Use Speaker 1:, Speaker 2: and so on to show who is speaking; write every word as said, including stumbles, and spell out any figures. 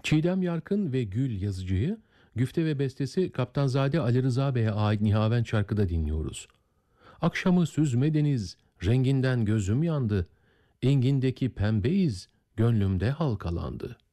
Speaker 1: Çiğdem Yarkın ve Gül Yazıcı'yı güfte ve bestesi Kaptanzade Ali Rıza Bey'e ait Nihavent şarkıda dinliyoruz. Akşamı süzme deniz, renginden gözüm yandı. Engindeki pembeyiz, gönlümde halkalandı.